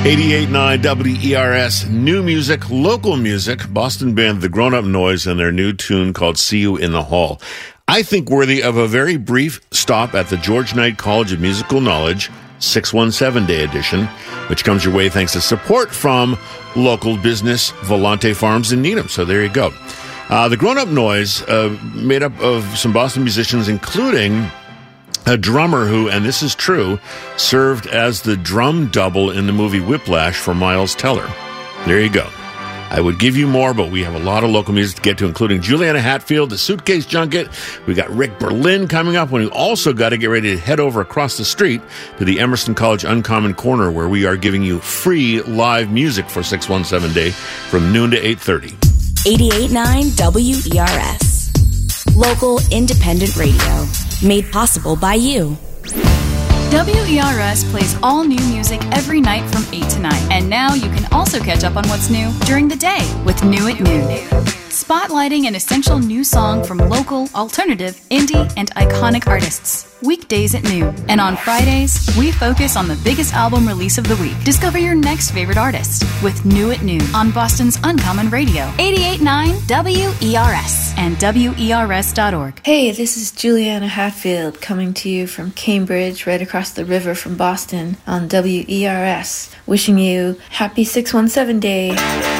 88.9 WERS, new music, local music, Boston band The Grown Up Noise and their new tune called See You in the Hall. I think worthy of a very brief stop at the George Knight College of Musical Knowledge 617 Day Edition, which comes your way thanks to support from local business Volante Farms in Needham. So there you go. The Grown Up Noise, made up of some Boston musicians, including a drummer who, and this is true, served as the drum double in the movie Whiplash for Miles Teller. There you go. I would give you more, but we have a lot of local music to get to, including Juliana Hatfield, the Suitcase Junket. We got Rick Berlin coming up, when we also got to get ready to head over across the street to the Emerson College Uncommon Corner, where we are giving you free live music for 617 Day from noon to 8:30. 88.9 WERS. Local independent radio. Made possible by you. WERS plays all new music every night from 8 to 9. And now you can also catch up on what's new during the day with New at Noon. Spotlighting an essential new song from local, alternative, indie, and iconic artists. Weekdays at noon. And on Fridays, we focus on the biggest album release of the week. Discover your next favorite artist with New at Noon on Boston's Uncommon Radio. 88.9 WERS and WERS.org. Hey, this is Juliana Hatfield coming to you from Cambridge, right across the river from Boston on WERS. Wishing you happy 617 Day.